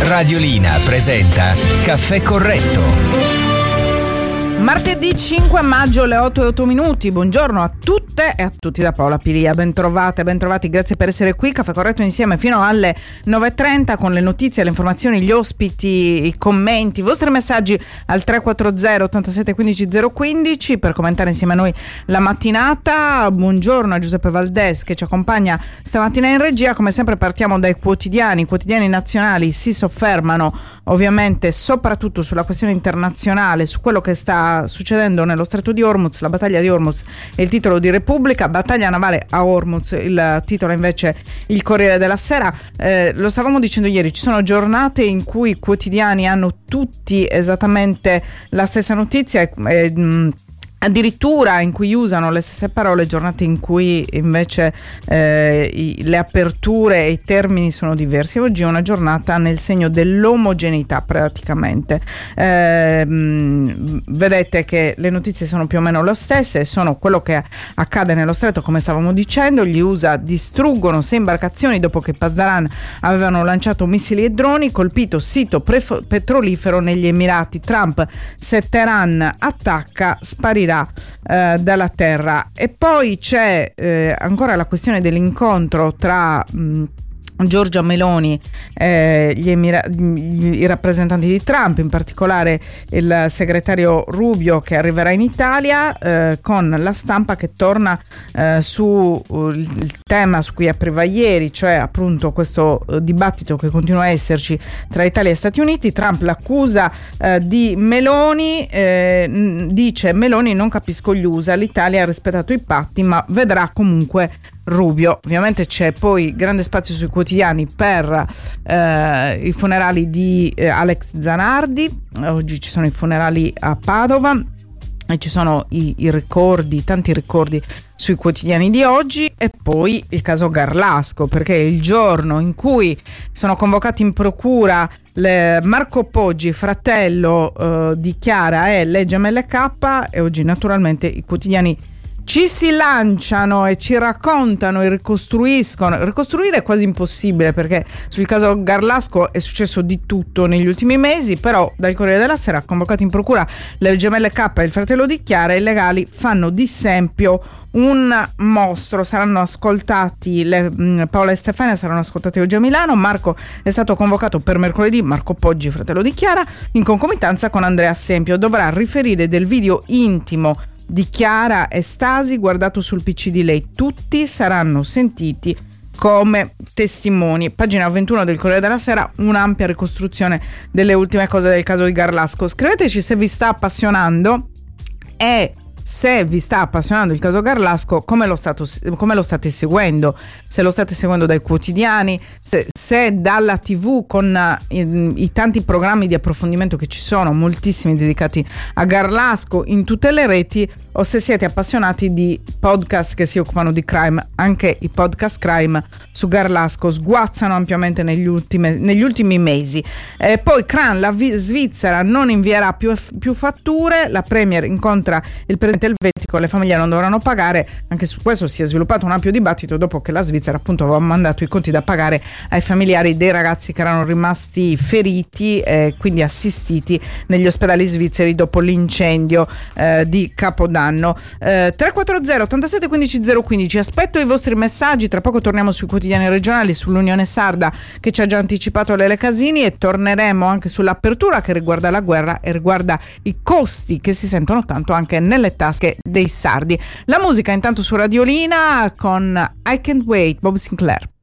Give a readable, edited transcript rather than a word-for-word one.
Radiolina presenta Caffè Corretto. Martedì 5 maggio alle 8:08. Buongiorno a tutte e a tutti da Paola Pilia. Bentrovate, bentrovati, grazie per essere qui. Caffè Corretto insieme fino alle 9:30 con le notizie, le informazioni, gli ospiti, i commenti, i vostri messaggi al 340 87 15 015 per commentare insieme a noi la mattinata. Buongiorno a Giuseppe Valdés che ci accompagna stamattina in regia. Come sempre partiamo dai quotidiani. I quotidiani nazionali si soffermano ovviamente soprattutto sulla questione internazionale, su quello che sta succedendo nello stretto di Hormuz. La battaglia di Hormuz è il titolo di Repubblica, battaglia navale a Hormuz il titolo invece il Corriere della Sera. Lo stavamo dicendo ieri, ci sono giornate in cui i quotidiani hanno tutti esattamente la stessa notizia, addirittura in cui usano le stesse parole, giornate in cui invece le aperture e i termini sono diversi. Oggi è una giornata nel segno dell'omogeneità praticamente. Vedete che le notizie sono più o meno le stesse, sono quello che accade nello stretto. Come stavamo dicendo, gli USA distruggono 6 imbarcazioni dopo che Pasdaran avevano lanciato missili e droni, colpito sito petrolifero negli Emirati. Trump, se Teheran attacca, sparirà dalla terra. E poi c'è ancora la questione dell'incontro tra Giorgia Meloni, i rappresentanti di Trump, in particolare il segretario Rubio che arriverà in Italia, con la Stampa che torna su il tema su cui apriva ieri, cioè appunto questo dibattito che continua a esserci tra Italia e Stati Uniti. Trump l'accusa di Meloni, dice: Meloni, non capisco gli USA, l'Italia ha rispettato i patti ma vedrà comunque Rubio. Ovviamente c'è poi grande spazio sui quotidiani per i funerali di Alex Zanardi. Oggi ci sono i funerali a Padova e ci sono i ricordi, tanti ricordi sui quotidiani di oggi. E poi il caso Garlasco, perché è il giorno in cui sono convocati in procura Marco Poggi, fratello di Chiara, e legge MLK, e oggi naturalmente i quotidiani ci si lanciano e ci raccontano e ricostruiscono. Ricostruire è quasi impossibile perché sul caso Garlasco è successo di tutto negli ultimi mesi, però dal Corriere della Sera, convocati in procura le gemelle K e il fratello di Chiara, i legali fanno di Sempio un mostro. Saranno ascoltati Paola e Stefania saranno ascoltati oggi a Milano. Marco è stato convocato per mercoledì, Marco Poggi, fratello di Chiara, in concomitanza con Andrea Sempio. Dovrà riferire del video intimo di Chiara e Stasi guardato sul PC di lei. Tutti saranno sentiti come testimoni. Pagina 21 del Corriere della Sera, un'ampia ricostruzione delle ultime cose del caso di Garlasco. Scriveteci se vi sta appassionando e se vi sta appassionando il caso Garlasco, come lo state seguendo, se lo state seguendo dai quotidiani, se dalla TV con i tanti programmi di approfondimento che ci sono, moltissimi dedicati a Garlasco in tutte le reti, o se siete appassionati di podcast che si occupano di crime. Anche i podcast crime su Garlasco sguazzano ampiamente negli ultimi mesi. Poi Kran, la Svizzera non invierà più fatture, la Premier incontra il presidente elvetico, le famiglie non dovranno pagare. Anche su questo si è sviluppato un ampio dibattito dopo che la Svizzera appunto aveva mandato i conti da pagare ai familiari dei ragazzi che erano rimasti feriti e quindi assistiti negli ospedali svizzeri dopo l'incendio di Capodanno. 340 87 15 015. Aspetto i vostri messaggi. Tra poco torniamo sui quotidiani regionali, sull'Unione Sarda che ci ha già anticipato Lele Casini, e torneremo anche sull'apertura che riguarda la guerra e riguarda i costi che si sentono tanto anche nelle tasche dei sardi. La musica intanto su Radiolina con I Can't Wait, Bob Sinclair.